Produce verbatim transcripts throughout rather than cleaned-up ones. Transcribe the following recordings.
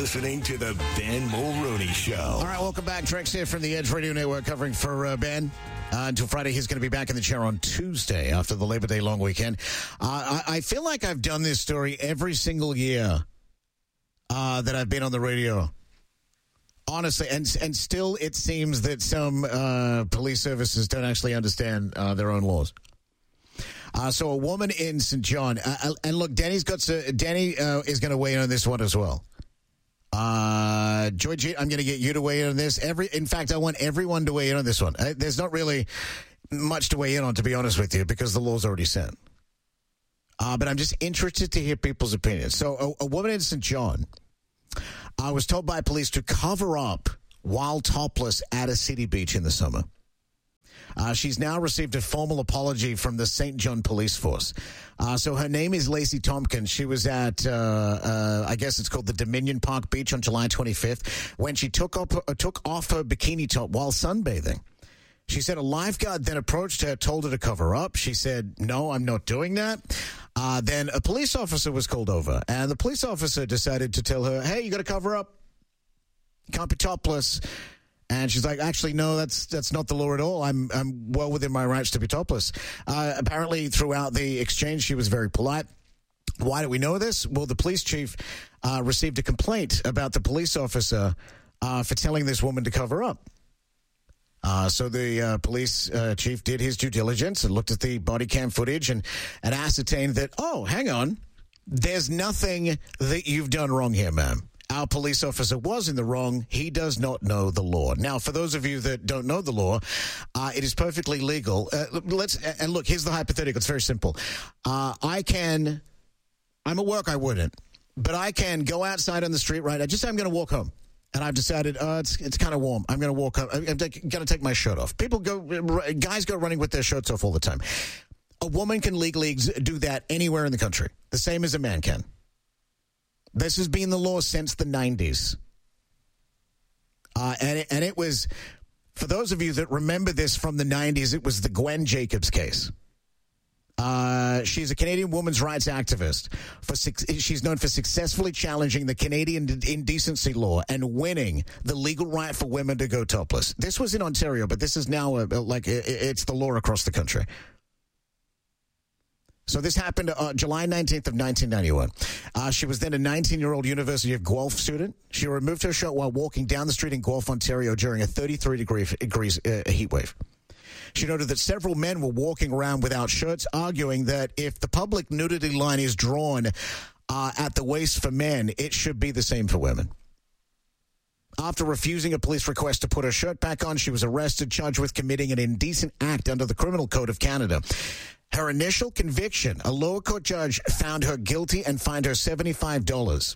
listening to the Ben Mulroney Show. All right, welcome back. Trex here from the Edge Radio Network covering for uh, Ben. Uh, until Friday, he's going to be back in the chair on Tuesday after the Labor Day long weekend. Uh, I, I feel like I've done this story every single year uh, that I've been on the radio. Honestly, and and still it seems that some uh, police services don't actually understand uh, their own laws. Uh, so a woman in Saint John, uh, and look, Danny's got to, Danny uh, is going to weigh in on this one as well. Uh, Georgie, I'm going to get you to weigh in on this. Every, in fact, I want everyone to weigh in on this one. Uh, there's not really much to weigh in on, to be honest with you, because the law's already set. Uh, but I'm just interested to hear people's opinions. So a, a woman in Saint John uh, was told by police to cover up while topless at a city beach in the summer. Uh, she's now received a formal apology from the Saint John Police Force. Uh, so her name is Lacey Tompkins. She was at, uh, uh, I guess it's called the Dominion Park Beach on July twenty-fifth when she took, up, uh, took off her bikini top while sunbathing. She said a lifeguard then approached her, told her to cover up. She said, no, I'm not doing that. Uh, then a police officer was called over, and the police officer decided to tell her, hey, you got to cover up. You can't be topless. And she's like, actually, no, that's that's not the law at all. I'm I'm well within my rights to be topless. Uh, apparently, throughout the exchange, she was very polite. Why do we know this? Well, the police chief uh, received a complaint about the police officer uh, for telling this woman to cover up. Uh, so the uh, police uh, chief did his due diligence and looked at the body cam footage and, and ascertained that, oh, hang on, there's nothing that you've done wrong here, ma'am. Our police officer was in the wrong. He does not know the law. Now, for those of you that don't know the law, uh, it is perfectly legal. Uh, let's and look, here's the hypothetical. It's very simple. Uh, I can, I'm at work, I wouldn't, but I can go outside on the street, right? I just say I'm going to walk home. And I've decided, uh, it's it's kind of warm. I'm going to walk home. I'm going to take my shirt off. People go, guys go running with their shirts off all the time. A woman can legally ex- do that anywhere in the country, the same as a man can. This has been the law since the nineties. Uh, and, it, and it was, for those of you that remember this from the nineties, it was the Gwen Jacobs case. Uh, she's a Canadian women's rights activist. For She's known for successfully challenging the Canadian indecency law and winning the legal right for women to go topless. This was in Ontario, but this is now a, like it's the law across the country. So this happened uh, July nineteenth of nineteen ninety-one. Uh, she was then a nineteen-year-old University of Guelph student. She removed her shirt while walking down the street in Guelph, Ontario during a thirty-three degree degrees uh, heat wave. She noted that several men were walking around without shirts, arguing that if the public nudity line is drawn uh, at the waist for men, it should be the same for women. After refusing a police request to put her shirt back on, she was arrested, charged with committing an indecent act under the Criminal Code of Canada. Her initial conviction, a lower court judge found her guilty and fined her seventy-five dollars.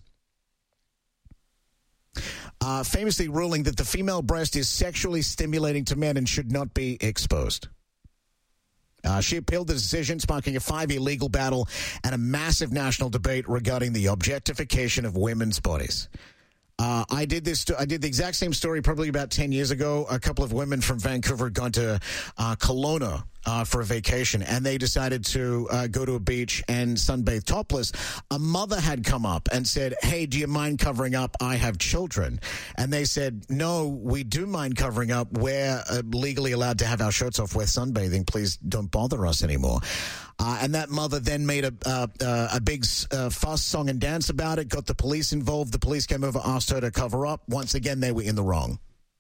Uh, famously ruling that the female breast is sexually stimulating to men and should not be exposed. Uh, she appealed the decision, sparking a five-year legal battle and a massive national debate regarding the objectification of women's bodies. Uh, I did this. I did the exact same story probably about ten years ago. A couple of women from Vancouver had gone to uh, Kelowna uh, for a vacation, and they decided to uh, go to a beach and sunbathe topless. A mother had come up and said, "Hey, do you mind covering up? I have children." And they said, "No, we do mind covering up. We're uh, legally allowed to have our shirts off. We're sunbathing. Please don't bother us anymore." Uh, and that mother then made a uh, uh, a big uh, fuss, song, and dance about it, got the police involved. The police came over, asked her to cover up. Once again, they were in the wrong.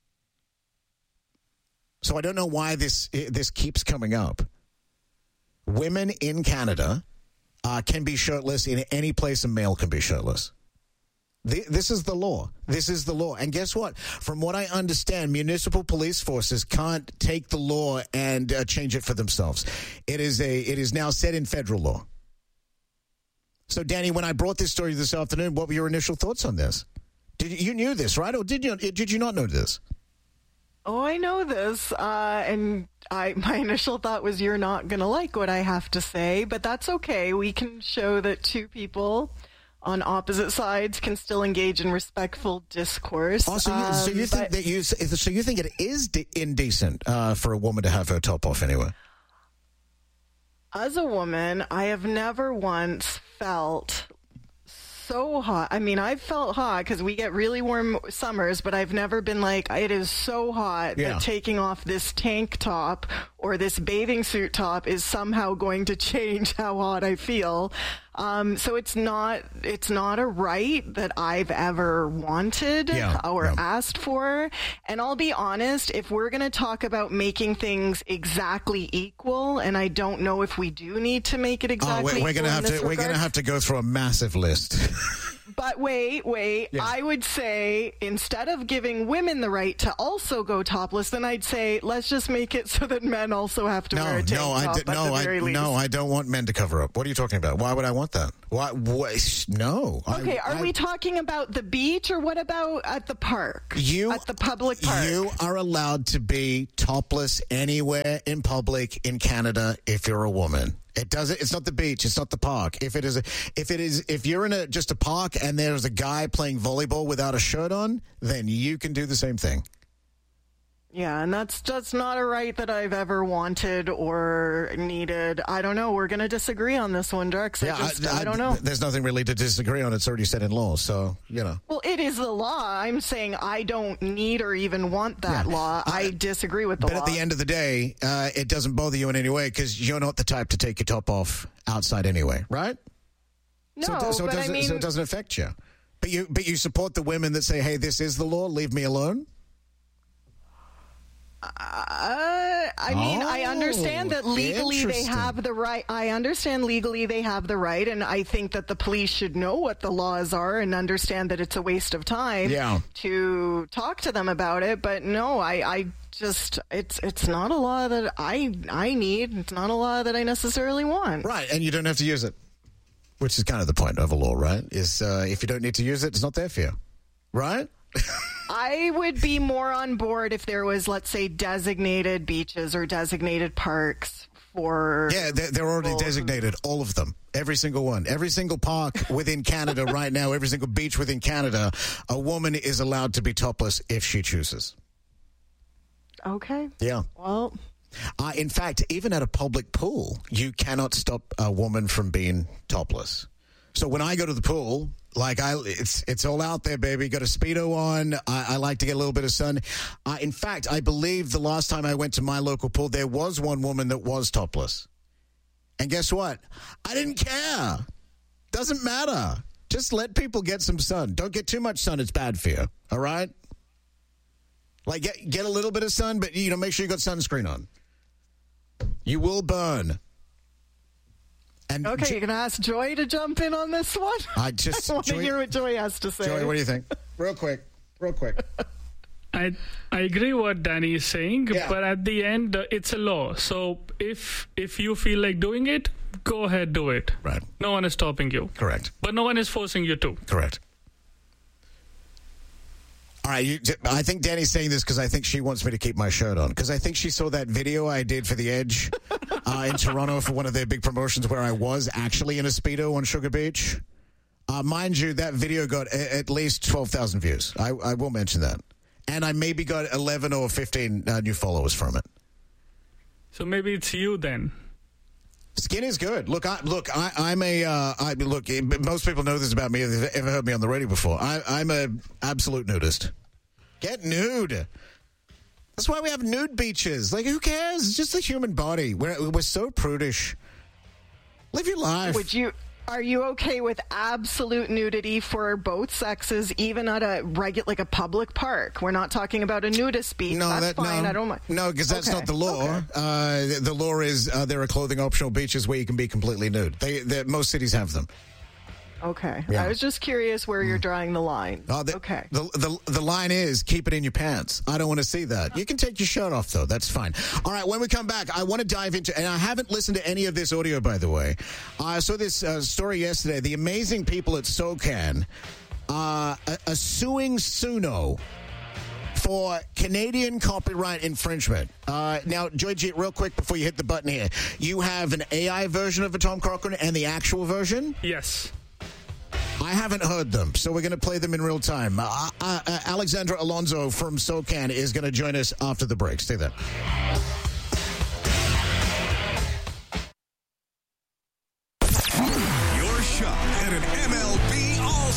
So I don't know why this this keeps coming up. Women in Canada uh, can be shirtless in any place a male can be shirtless. The, this is the law. This is the law. And guess what? From what I understand, municipal police forces can't take the law and uh, change it for themselves. It is a. It is now set in federal law. So, Danny, when I brought this story this afternoon, what were your initial thoughts on this? Did you, you knew this, right? Or did you? Did you not know this? Oh, I know this. Uh, and I, my initial thought was you're not going to like what I have to say, but that's okay. We can show that two people on opposite sides can still engage in respectful discourse. Oh, so you, um, so you think that you so you think it is de- indecent uh, for a woman to have her top off anyway? As a woman, I have never once felt so hot. I mean, I've felt hot because we get really warm summers, but I've never been like, it is so hot Yeah. that taking off this tank top or this bathing suit top is somehow going to change how hot I feel. Um, so it's not it's not a right that I've ever wanted Yeah, or yeah. asked for. And I'll be honest, if we're going to talk about making things exactly equal, and I don't know if we do need to make it Oh, exactly we're, we're equal gonna in have this to. We're regard. gonna have to go through a massive list. But wait, wait. Yeah. I would say instead of giving women the right to also go topless, then I'd say let's just make it so that men also have to wear No, a tank no, I top did, at no, the very I least. no, I don't want men to cover up. What are you talking about? Why would I want that? Why? What? No. Okay, I, are I, we talking about the beach or what about at the park? You at the public park. You are allowed to be topless anywhere in public in Canada if you're a woman. It doesn't. It's not the beach. It's not the park. If it is, a, if it is, if you're in a just a park and there's a guy playing volleyball without a shirt on, then you can do the same thing. Yeah, and that's just not a right that I've ever wanted or needed. I don't know. We're going to disagree on this one, Drex. I Yeah, just, I, don't know. There's nothing really to disagree on. It's already said in law, so you know. Well, it is the law. I'm saying I don't need or even want that Yeah. law. I disagree with the But law. at the end of the day, uh, it doesn't bother you in any way because you're not the type to take your top off outside anyway, right? no, so, it, does- so, it but I doesn't, mean, so it doesn't affect you. But you, but you support the women that say, "Hey, this is the law. Leave me alone." Uh, I mean, I Oh, understand that legally they interesting. have the right. I understand legally they have the right, and I think that the police should know what the laws are and understand that it's a waste of time Yeah. to talk to them about it. But no, I, I just it's it's not a law that I I need. It's not a law that I necessarily want. Right, and you don't have to use it, which is kind of the point of a law, right? Is uh, if you don't need to use it, it's not there for you, right? I would be more on board if there was, let's say, designated beaches or designated parks for. Yeah, they're, they're already people who- designated, all of them, every single one, every single park within Canada right now, every single beach within Canada, a woman is allowed to be topless if she chooses. Okay. Yeah. Well. Uh, in fact, even at a public pool, you cannot stop a woman from being topless. So when I go to the pool, like I, it's it's all out there, baby. Got a Speedo on. I, I like to get a little bit of sun. Uh, in fact, I believe the last time I went to my local pool, there was one woman that was topless. And guess what? I didn't care. Doesn't matter. Just let people get some sun. Don't get too much sun. It's bad for you. All right? Like, get, get a little bit of sun, but, you know, make sure you got sunscreen on. You will burn. And Okay, Jo- you're going to ask Joy to jump in on this one? I just- I want to Joy- hear what Joy has to say. Joey, what do you think? Real quick. Real quick. I I agree what Danny is saying, Yeah. but at the end, uh, it's a law. So if if you feel like doing it, go ahead, do it. Right. No one is stopping you. Correct. But no one is forcing you to. Correct. All right, you, I think Danny's saying this because I think she wants me to keep my shirt on. Because I think she saw that video I did for The Edge uh, in Toronto for one of their big promotions where I was actually in a Speedo on Sugar Beach. Uh, mind you, that video got a- at least twelve thousand views. I, I will mention that. And I maybe got eleven or fifteen uh, new followers from it. So maybe it's you then. Skin is good. Look, I, look, I, I'm a. Uh, I look. Most people know this about me if they've ever heard me on the radio before. I, I'm a absolute nudist. Get nude. That's why we have nude beaches. Like, who cares? It's just the human body. We're we're so prudish. Live your life. Would you? Are you okay with absolute nudity for both sexes, even at a regular, like a public park? We're not talking about a nudist beach. No, that's that fine. no, I don't mind. no, because that's Okay, not the law. okay. Uh, the, the law is uh, there are clothing optional beaches where you can be completely nude. They, they most cities have them. Okay. Yeah. I was just curious where you're drawing the line. Oh, the, okay. The, the the line is keep it in your pants. I don't want to see that. You can take your shirt off, though. That's fine. All right, when we come back, I want to dive into, and I haven't listened to any of this audio, by the way. I saw this uh, story yesterday. The amazing people at SOCAN uh, are, are suing Suno for Canadian copyright infringement. Uh, now, Joy-G, real quick before you hit the button here, you have an A I version of a Tom Cochrane and the actual version? Yes. I haven't heard them, so we're going to play them in real time. Uh, uh, uh, Alexandra Alonso from SOCAN is going to join us after the break. Stay there. Your shot at an M L B All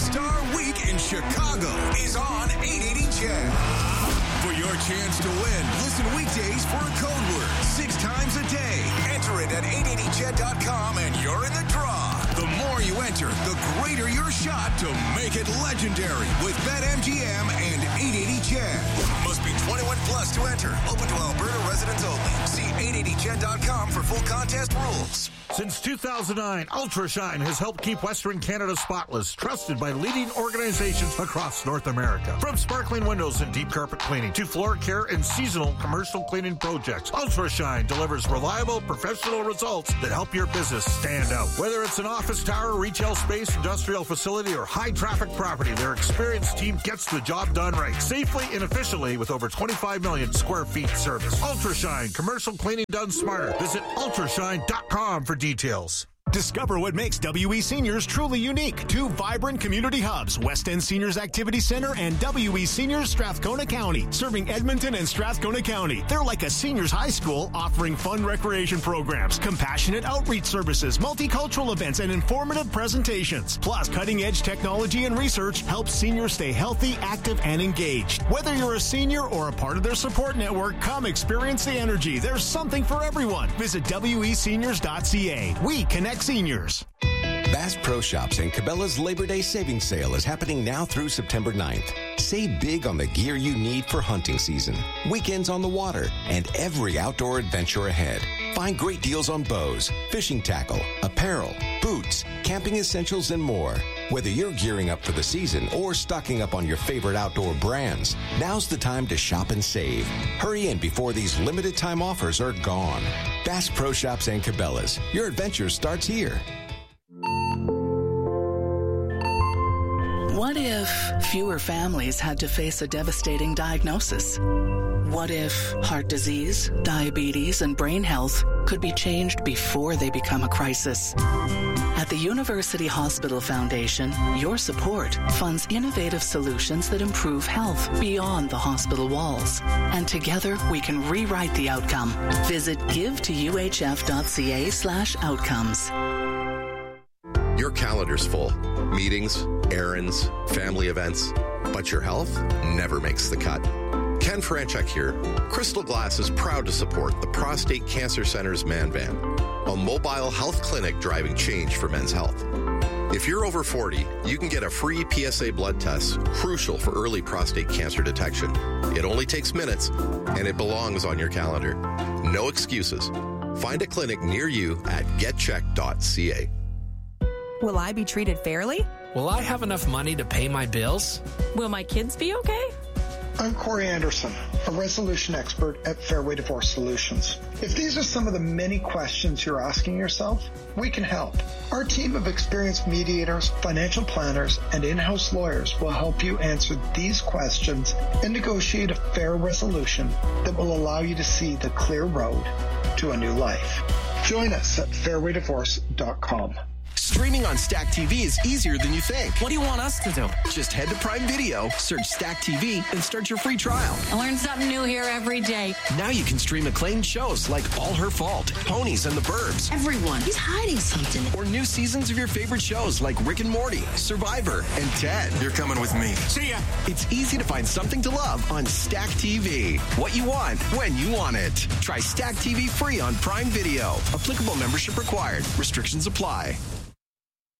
Chicago is on eight eighty C H E D. For your chance to win, listen weekdays for a code word six times a day. Enter it at eight eighty C H E D dot com and you're in the draw. The more you enter, the greater your shot to make it legendary with BetMGM and eight eighty C H E D. Must be twenty-one plus to enter. Open to Alberta residents only. See eight eighty C H E D dot com for full contest rules. Since two thousand nine, UltraShine has helped keep Western Canada spotless, trusted by leading organizations across North America. From sparkling windows and deep carpet cleaning to floor care and seasonal commercial cleaning projects, UltraShine delivers reliable, professional results that help your business stand out. Whether it's an office tower, retail space, industrial facility, or high-traffic property, their experienced team gets the job done right, safely and efficiently with over twenty-five million square feet service. UltraShine, commercial cleaning done smarter. Visit ultra shine dot com for details. Discover what makes W E Seniors truly unique. Two vibrant community hubs, West End Seniors Activity Center and W E Seniors Strathcona County, serving Edmonton and Strathcona County. They're like a seniors high school, offering fun recreation programs, compassionate outreach services, multicultural events, and informative presentations. Plus, cutting-edge technology and research helps seniors stay healthy, active, and engaged. Whether you're a senior or a part of their support network, come experience the energy. There's something for everyone. Visit W E seniors dot C A. We connect seniors. Bass Pro Shops and Cabela's Labor Day Savings Sale is happening now through September ninth. Save big on the gear you need for hunting season, weekends on the water, and every outdoor adventure ahead. Find great deals on bows, fishing tackle, apparel, boots, camping essentials, and more. Whether you're gearing up for the season or stocking up on your favorite outdoor brands, now's the time to shop and save. Hurry in before these limited time offers are gone. Bass Pro Shops and Cabela's. Your adventure starts here. What if fewer families had to face a devastating diagnosis? What if heart disease, diabetes, and brain health could be changed before they become a crisis? At the University Hospital Foundation, your support funds innovative solutions that improve health beyond the hospital walls. And together, we can rewrite the outcome. Visit give to U H F dot C A slash outcomes. Your calendar's full. Meetings, errands, family events. But your health never makes the cut. Ken Franchuk here. Crystal Glass is proud to support the Prostate Cancer Center's Man Van, a mobile health clinic driving change for men's health. If you're over forty, you can get a free P S A blood test, crucial for early prostate cancer detection. It only takes minutes, and it belongs on your calendar. No excuses. Find a clinic near you at get check dot C A. Will I be treated fairly? Will I have enough money to pay my bills? Will my kids be okay? I'm Corey Anderson, a resolution expert at Fairway Divorce Solutions. If these are some of the many questions you're asking yourself, we can help. Our team of experienced mediators, financial planners, and in-house lawyers will help you answer these questions and negotiate a fair resolution that will allow you to see the clear road to a new life. Join us at fairway divorce dot com. Streaming on Stack T V is easier than you think. What do you want us to do? Just head to Prime Video, search Stack T V, and start your free trial. I learn something new here every day. Now you can stream acclaimed shows like All Her Fault, Ponies, and The Burbs. Everyone, he's hiding something. Or new seasons of your favorite shows like Rick and Morty, Survivor, and Ted. You're coming with me. See ya. It's easy to find something to love on Stack T V. What you want, when you want it. Try Stack T V free on Prime Video. Applicable membership required. Restrictions apply.